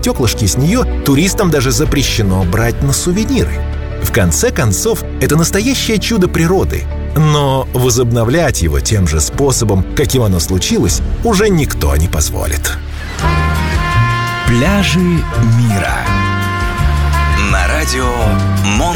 стеклышки с нее туристам даже запрещено брать на сувениры. В конце концов, это настоящее чудо природы. Но возобновлять его тем же способом, каким оно случилось, уже никто не позволит. Пляжи мира на радио Монтана.